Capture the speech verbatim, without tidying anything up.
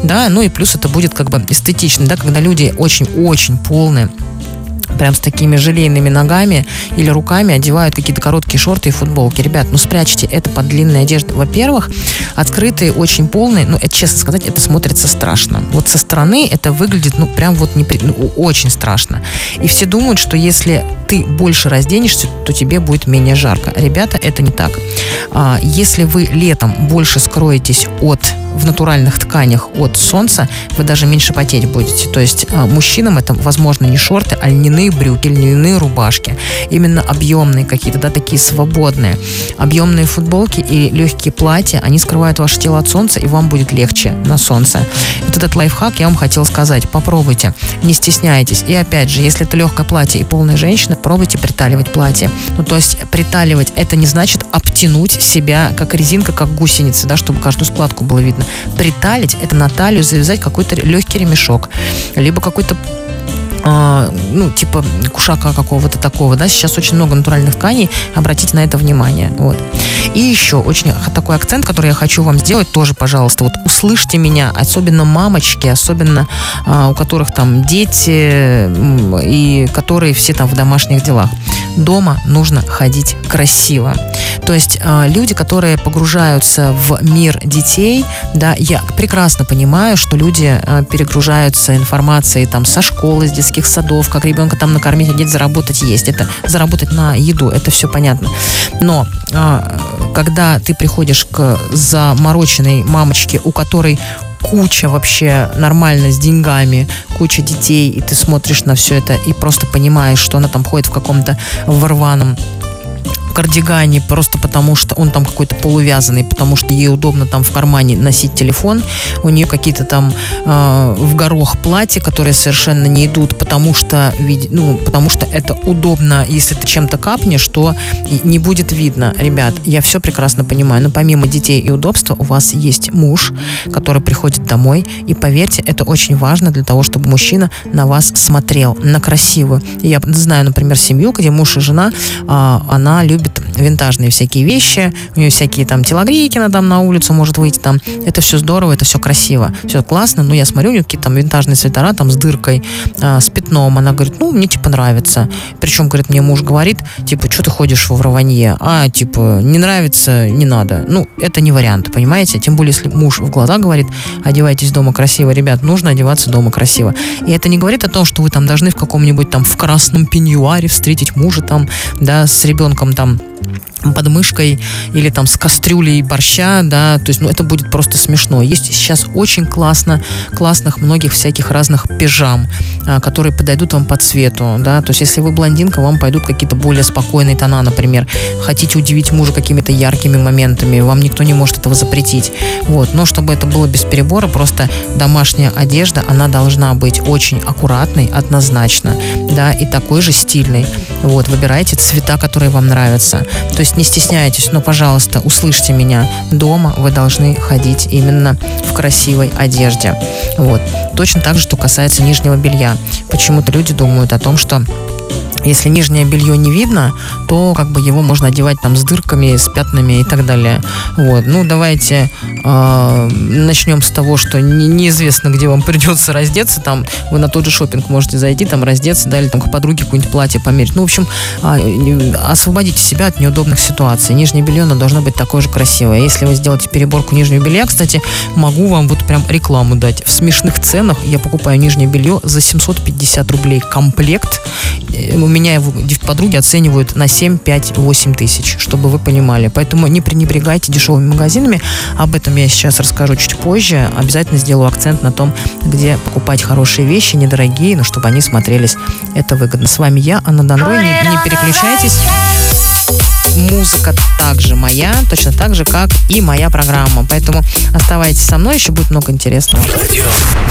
да, ну и плюс это будет как бы эстетично, да, когда люди очень-очень полные, прям с такими желейными ногами или руками одевают какие-то короткие шорты и футболки. Ребят, ну спрячьте это под длинной одеждой. Во-первых, открытые, очень полные, ну, это, честно сказать, это смотрится страшно. Вот со стороны это выглядит, ну, прям вот непри... ну, очень страшно. И все думают, что если ты больше разденешься, то тебе будет менее жарко. Ребята, это не так. А, если вы летом больше скроетесь от в натуральных тканях от солнца, вы даже меньше потеть будете. То есть а, мужчинам это, возможно, не шорты, а льняные брюки, льняные рубашки. Именно объемные какие-то, да, такие свободные. Объемные футболки и легкие платья, они скрывают ваше тело от солнца, и вам будет легче на солнце. Вот этот лайфхак я вам хотела сказать. Попробуйте, не стесняйтесь. И опять же, если это легкое платье и полная женщина, пробуйте приталивать платье. Ну, то есть приталивать, это не значит обтянуть себя, как резинка, как гусеница, да, чтобы каждую складку было видно. Приталить — это на талию завязать какой-то легкий ремешок, либо какой-то а, ну, типа кушака какого-то такого, да, сейчас очень много натуральных тканей, обратите на это внимание, вот. И еще очень такой акцент, который я хочу вам сделать тоже, пожалуйста, вот услышьте меня, особенно мамочки, особенно а, у которых там дети и которые все там в домашних делах. Дома нужно ходить красиво. То есть э, люди, которые погружаются в мир детей, да, я прекрасно понимаю, что люди э, перегружаются информацией там со школы, с детских садов, как ребенка там накормить, одеть, заработать, есть. Это заработать на еду, это все понятно. Но э, когда ты приходишь к замороченной мамочке, у которой куча вообще нормально с деньгами, куча детей, и ты смотришь на все это и просто понимаешь, что она там ходит в каком-то ворваном кардигане просто потому, что он там какой-то полувязанный, потому что ей удобно там в кармане носить телефон, у нее какие-то там э, в горох платья, которые совершенно не идут, потому что, ну, потому что это удобно, если ты чем-то капнешь, то не будет видно. Ребят, я все прекрасно понимаю, но помимо детей и удобства у вас есть муж, который приходит домой, и поверьте, это очень важно для того, чтобы мужчина на вас смотрел, на красивую. Я знаю, например, семью, где муж и жена, э, она любит винтажные всякие вещи, у нее всякие там телогрейки, она там на улицу может выйти, там, это все здорово, это все красиво, все классно, но я смотрю, у нее какие-то там винтажные свитера, там, с дыркой, а, с пятном, она говорит, ну, мне, типа, нравится, причем, говорит, мне муж говорит, типа, что ты ходишь в рванье, а, типа, не нравится, не надо, ну, это не вариант, понимаете, тем более, если муж в глаза говорит, одевайтесь дома красиво, ребят, нужно одеваться дома красиво, и это не говорит о том, что вы там должны в каком-нибудь там, в красном пеньюаре встретить мужа там, да, с ребенком там, под мышкой или там с кастрюлей борща, да, то есть, ну, это будет просто смешно. Есть сейчас очень классно, классных многих всяких разных пижам, а, которые подойдут вам по цвету, да, то есть, если вы блондинка, вам пойдут какие-то более спокойные тона, например, хотите удивить мужа какими-то яркими моментами, вам никто не может этого запретить, вот, но чтобы это было без перебора, просто домашняя одежда, она должна быть очень аккуратной, однозначно, да, и такой же стильной, вот, выбирайте цвета, которые вам нравятся. То есть не стесняйтесь, но, пожалуйста, услышьте меня. Дома вы должны ходить именно в красивой одежде. Вот. Точно так же, что касается нижнего белья. Почему-то люди думают о том, что если нижнее белье не видно, то как бы его можно одевать там с дырками, с пятнами и так далее. Вот. Ну, давайте э, начнем с того, что не, неизвестно, где вам придется раздеться. Там вы на тот же шопинг можете зайти, там раздеться, да, или там к подруге какое-нибудь платье померить. Ну, в общем, э, освободите себя от неудобных ситуаций. Нижнее белье, оно должно быть такое же красивое. Если вы сделаете переборку нижнего белья, кстати, могу вам вот прям рекламу дать. В смешных ценах я покупаю нижнее белье за семьсот пятьдесят рублей комплект. У меня его подруги оценивают на семь, пять, восемь тысяч, чтобы вы понимали. Поэтому не пренебрегайте дешевыми магазинами. Об этом я сейчас расскажу чуть позже. Обязательно сделаю акцент на том, где покупать хорошие вещи, недорогие, но чтобы они смотрелись. Это выгодно. С вами я, Анна Данрой. Не, не переключайтесь. Музыка также моя, точно так же, как и моя программа. Поэтому оставайтесь со мной, еще будет много интересного.